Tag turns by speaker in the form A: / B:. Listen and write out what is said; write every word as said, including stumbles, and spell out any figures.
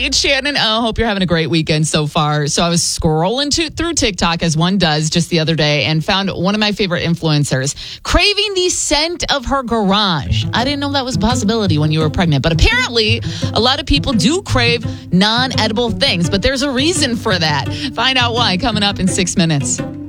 A: Hey, it's Shannon. I hope you're having a great weekend so far. So I was scrolling to, through TikTok, as one does, just the other day, and found one of my favorite influencers craving the scent of her garage. I didn't know that was a possibility when you were pregnant, but apparently a lot of people do crave non-edible things, but there's a reason for that. Find out why coming up in six minutes.